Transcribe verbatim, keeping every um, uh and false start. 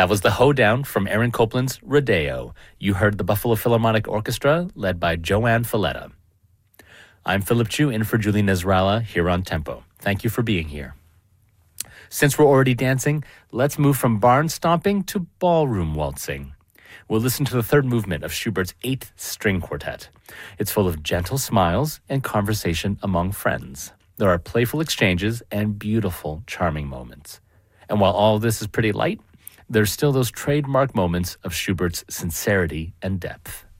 That was the Hoedown from Aaron Copland's Rodeo. You heard the Buffalo Philharmonic Orchestra, led by Joanne Falletta. I'm Philip Chu, in for Julie Nezrala here on Tempo. Thank you for being here. Since we're already dancing, let's move from barn stomping to ballroom waltzing. We'll listen to the third movement of Schubert's Eighth String Quartet. It's full of gentle smiles and conversation among friends. There are playful exchanges and beautiful, charming moments. And while all of this is pretty light, there's still those trademark moments of Schubert's sincerity and depth.